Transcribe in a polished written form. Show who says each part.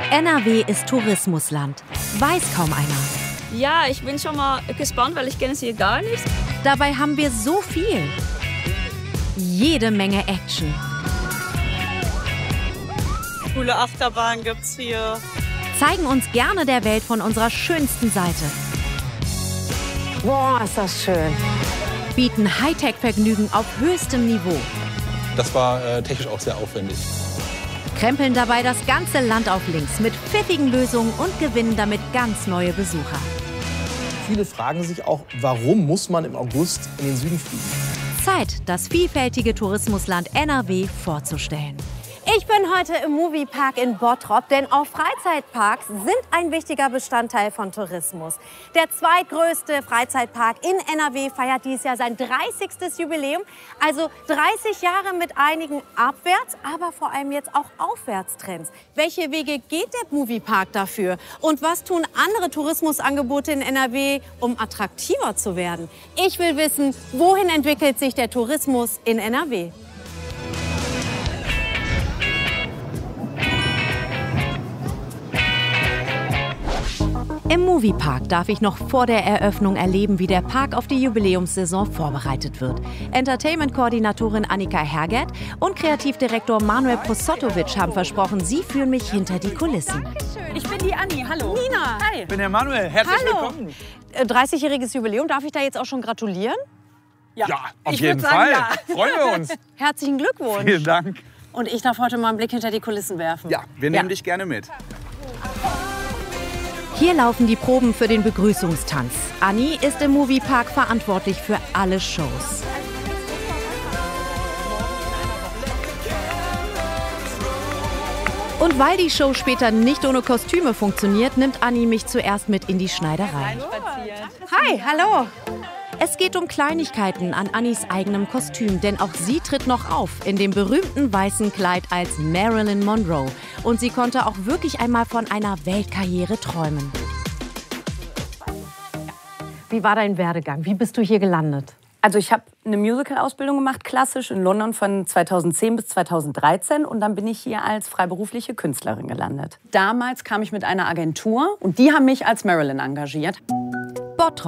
Speaker 1: NRW ist Tourismusland. Weiß kaum einer.
Speaker 2: Ja, ich bin schon mal gespannt, weil ich kenne es hier gar nicht.
Speaker 1: Dabei haben wir so viel. Jede Menge Action.
Speaker 3: Coole Achterbahn gibt's hier.
Speaker 1: Zeigen uns gerne der Welt von unserer schönsten Seite.
Speaker 4: Boah, ist das schön.
Speaker 1: Bieten Hightech-Vergnügen auf höchstem Niveau.
Speaker 5: Das war technisch auch sehr aufwendig.
Speaker 1: Krempeln dabei das ganze Land auf links mit pfiffigen Lösungen und gewinnen damit ganz neue Besucher.
Speaker 6: Viele fragen sich auch, warum muss man im August in den Süden fliegen?
Speaker 1: Zeit, das vielfältige Tourismusland NRW vorzustellen.
Speaker 4: Ich bin heute im Moviepark in Bottrop, denn auch Freizeitparks sind ein wichtiger Bestandteil von Tourismus. Der zweitgrößte Freizeitpark in NRW feiert dieses Jahr sein 30. Jubiläum. Also 30 Jahre mit einigen Abwärts-, aber vor allem jetzt auch Aufwärtstrends. Welche Wege geht der Moviepark dafür? Und was tun andere Tourismusangebote in NRW, um attraktiver zu werden? Ich will wissen, wohin entwickelt sich der Tourismus in NRW?
Speaker 1: Im Moviepark darf ich noch vor der Eröffnung erleben, wie der Park auf die Jubiläumssaison vorbereitet wird. Entertainment-Koordinatorin Annika Hergert und Kreativdirektor Manuel Posotowitsch haben versprochen, sie führen mich hinter die Kulissen.
Speaker 4: Ich bin die Anni, hallo. Nina. Hi.
Speaker 7: Ich bin der Manuel, herzlich willkommen.
Speaker 4: 30-jähriges Jubiläum, darf ich da jetzt auch schon gratulieren?
Speaker 7: Ja, auf jeden Fall.
Speaker 4: Ja.
Speaker 7: Freuen wir uns.
Speaker 4: Herzlichen Glückwunsch.
Speaker 7: Vielen Dank.
Speaker 4: Und ich darf heute mal einen Blick hinter die Kulissen werfen.
Speaker 7: Ja, wir nehmen dich gerne mit.
Speaker 1: Hier laufen die Proben für den Begrüßungstanz. Anni ist im Moviepark verantwortlich für alle Shows. Und weil die Show später nicht ohne Kostüme funktioniert, nimmt Anni mich zuerst mit in die Schneiderei.
Speaker 4: Hi, hallo.
Speaker 1: Es geht um Kleinigkeiten an Annis eigenem Kostüm, denn auch sie tritt noch auf in dem berühmten weißen Kleid als Marilyn Monroe. Und sie konnte auch wirklich einmal von einer Weltkarriere träumen.
Speaker 4: Wie war dein Werdegang? Wie bist du hier gelandet?
Speaker 8: Also ich habe eine Musical-Ausbildung gemacht, klassisch in London von 2010 bis 2013 und dann bin ich hier als freiberufliche Künstlerin gelandet. Damals kam ich mit einer Agentur und die haben mich als Marilyn engagiert.
Speaker 1: Bottrop.